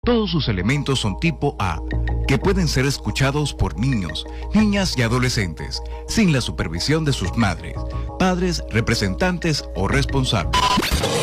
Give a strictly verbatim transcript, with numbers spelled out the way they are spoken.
Todos sus elementos son tipo A, que pueden ser escuchados por niños, niñas y adolescentes, sin la supervisión de sus madres, padres, representantes o responsables.